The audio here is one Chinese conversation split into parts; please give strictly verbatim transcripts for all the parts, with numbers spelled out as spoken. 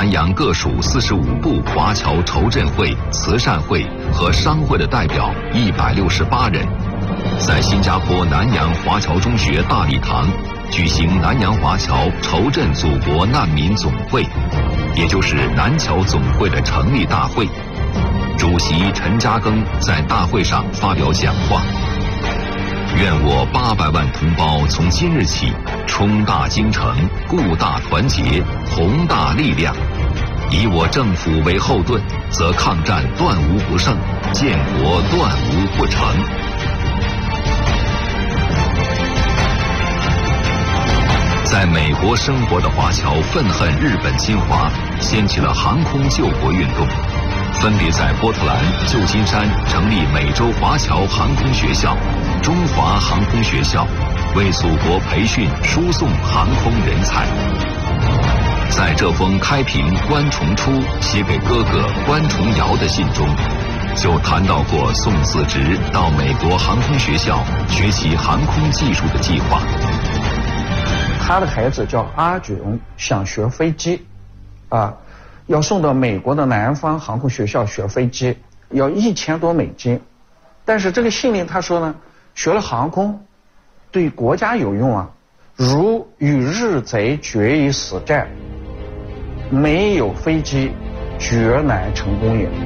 南洋各属四十五部华侨筹赈会、慈善会和商会的代表一百六十八人，在新加坡南洋华侨中学大礼堂举行南洋华侨筹赈祖国难民总会，也就是南侨总会的成立大会。主席陈嘉庚在大会上发表讲话，愿我八百万同胞从今日起冲大京城，固大团结，宏大力量，以我政府为后盾，则抗战断无不胜，建国断无不成。在美国生活的华侨愤恨日本侵华，掀起了航空救国运动，分别在波特兰、旧金山成立美洲华侨航空学校、中华航空学校，为祖国培训输送航空人才。在这封开平关崇初写给哥哥关崇尧的信中，就谈到过送子侄到美国航空学校学习航空技术的计划。 他的孩子叫阿炯，想学飞机，啊，要送到美国的南方航空学校学飞机，要一千多美金。但是这个信里他说呢，学了航空对国家有用啊，如与日贼决一死战，没有飞机，绝难成功也。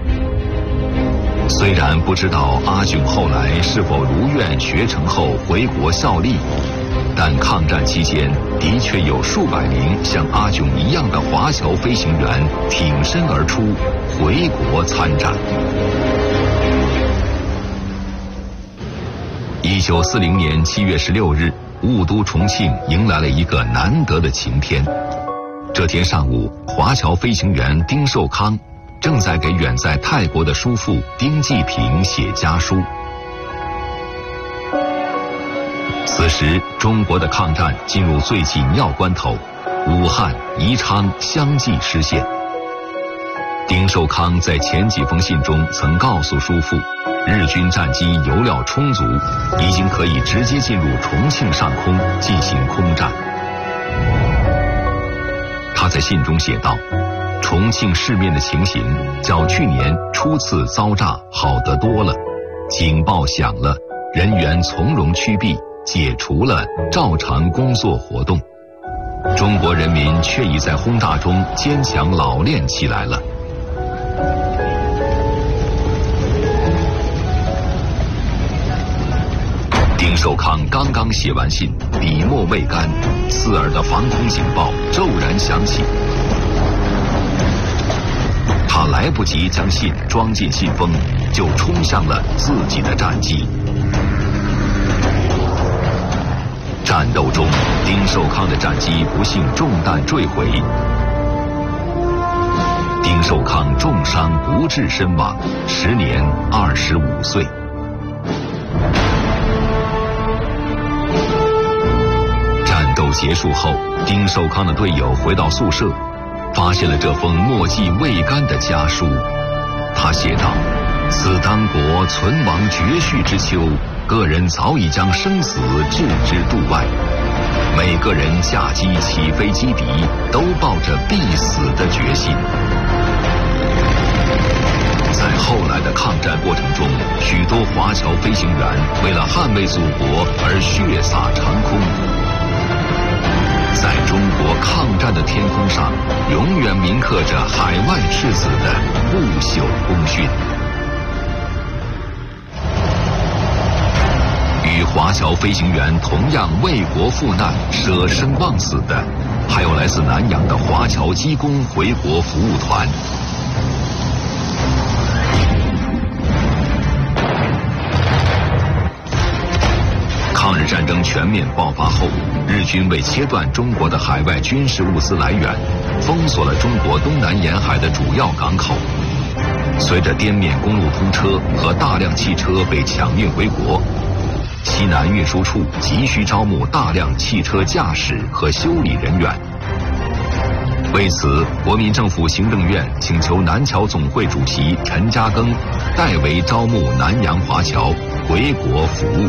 虽然不知道阿炯后来是否如愿学成后回国效力，但抗战期间的确有数百名像阿炯一样的华侨飞行员挺身而出，回国参战。一九四零年七月十六日，雾都重庆迎来了一个难得的晴天。这天上午，华侨飞行员丁寿康正在给远在泰国的叔父丁继平写家书。此时，中国的抗战进入最紧要关头，武汉、宜昌相继失陷。丁寿康在前几封信中曾告诉叔父，日军战机油料充足，已经可以直接进入重庆上空进行空战。他在信中写道，重庆市面的情形较去年初次遭炸好得多了，警报响了，人员从容趋避，解除了照常工作活动。中国人民却已在轰炸中坚强老练起来了。丁寿康刚刚写完信，笔墨未干，刺耳的防空警报骤然响起。他来不及将信装进信封，就冲向了自己的战机。战斗中，丁寿康的战机不幸中弹坠毁，丁寿康重伤不治身亡，时年二十五岁。战斗结束后，丁寿康的队友回到宿舍，发现了这封墨迹未干的家书。他写道：“此当国存亡绝续之秋，个人早已将生死置之度外，每个人驾机起飞击敌，都抱着必死的决心。”在后来的抗战过程中，许多华侨飞行员为了捍卫祖国而血洒长空。在中国抗战的天空上，永远铭刻着海外赤子的不朽功勋。与华侨飞行员同样为国赴难、舍生忘死的，还有来自南洋的华侨机工回国服务团。抗日战争全面爆发后，日军为切断中国的海外军事物资来源，封锁了中国东南沿海的主要港口。随着滇缅公路通车和大量汽车被抢运回国，西南运输处急需招募大量汽车驾驶和修理人员。为此，国民政府行政院请求南侨总会主席陈嘉庚代为招募南洋华侨回国服务。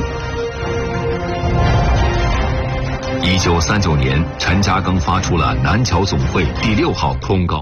一九三九年，陈嘉庚发出了南侨总会第六号通告。